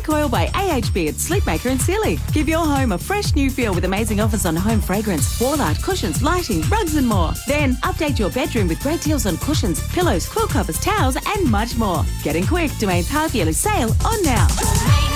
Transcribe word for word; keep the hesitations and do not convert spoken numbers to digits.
Coil by A H B at Sleepmaker and Sealy. Give your home a fresh new feel with amazing offers on home fragrance, wall art, cushions, lighting, rugs and more. Then update your bedroom with great deals on cushions, pillows, quilt covers, towels and much more. Getting quick, Domain's half-yearly sale on now.